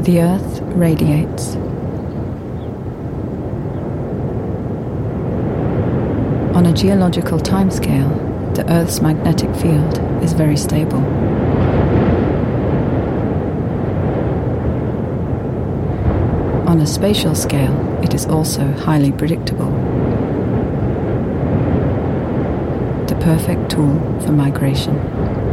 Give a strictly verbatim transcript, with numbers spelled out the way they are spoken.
The Earth radiates. On a geological timescale, the Earth's magnetic field is very stable. On a spatial scale, it is also highly predictable. The perfect tool for migration.